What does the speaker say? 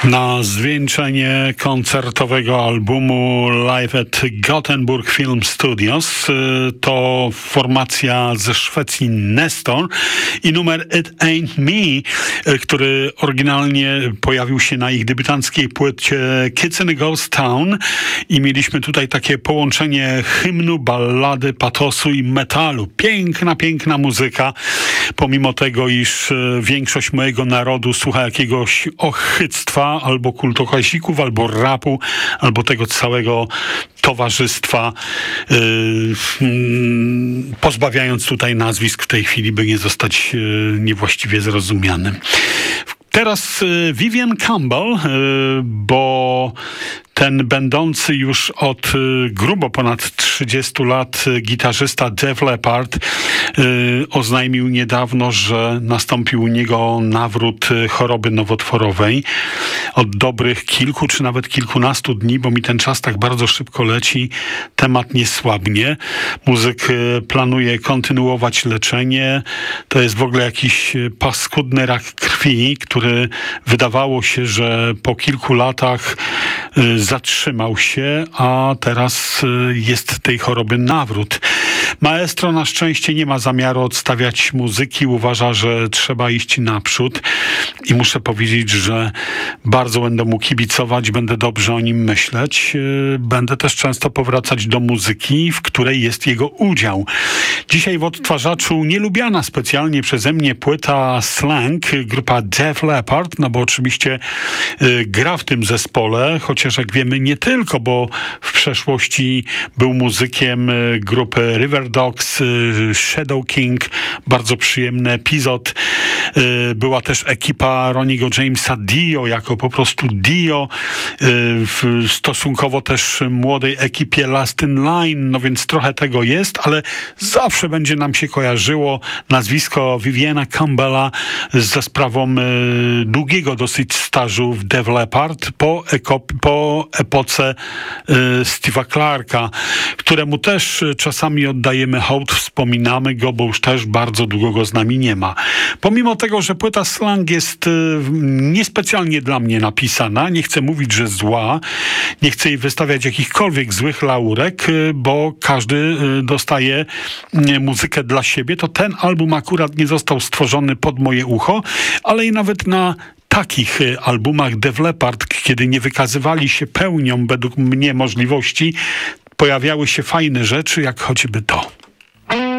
Na zwieńczenie koncertowego albumu Live at Gothenburg Film Studios to formacja ze Szwecji Nestor i numer It Ain't Me, który oryginalnie pojawił się na ich debiutanckiej płycie Kids in a Ghost Town i mieliśmy tutaj takie połączenie hymnu, ballady, patosu i metalu. Piękna muzyka, pomimo tego, iż większość mojego narodu słucha jakiegoś ochyctwa, albo kultokazików, albo rapu, albo tego całego towarzystwa, pozbawiając tutaj nazwisk w tej chwili, by nie zostać niewłaściwie zrozumianym. Teraz Vivian Campbell, bo ten będący już od grubo ponad 30 lat gitarzysta Def Leppard oznajmił niedawno, że nastąpił u niego nawrót choroby nowotworowej. Od dobrych kilku czy nawet kilkunastu dni, bo mi ten czas tak bardzo szybko leci, temat nie słabnie. Muzyk planuje kontynuować leczenie. To jest w ogóle jakiś paskudny rak krwi, który wydawało się, że po kilku latach zatrzymał się, a teraz jest tej choroby nawrót. Maestro na szczęście nie ma zamiaru odstawiać muzyki, uważa, że trzeba iść naprzód i muszę powiedzieć, że bardzo będę mu kibicować, będę dobrze o nim myśleć. Będę też często powracać do muzyki, w której jest jego udział. Dzisiaj w odtwarzaczu nielubiana specjalnie przeze mnie płyta Slang, grupa Def Leppard, no bo oczywiście gra w tym zespole, chociaż jak wiemy nie tylko, bo w przeszłości był muzykiem grupy River Dogs, Shadow King, bardzo przyjemny epizod. Była też ekipa Ronniego Jamesa Dio, jako po prostu Dio, w stosunkowo też młodej ekipie Last in Line, no więc trochę tego jest, ale zawsze będzie nam się kojarzyło nazwisko Viviana Campbella za sprawą długiego dosyć stażu w Def Leppard po epoce Steve'a Clarka, któremu też czasami oddajemy hołd, wspominamy go, bo już też bardzo długo go z nami nie ma. Pomimo tego, że płyta Slang jest niespecjalnie dla mnie napisana, nie chcę mówić, że zła, nie chcę jej wystawiać jakichkolwiek złych laurek, bo każdy dostaje muzykę dla siebie, to ten album akurat nie został stworzony pod moje ucho, ale i nawet na takich albumach Def Leppard, kiedy nie wykazywali się pełnią według mnie możliwości, pojawiały się fajne rzeczy, jak choćby to.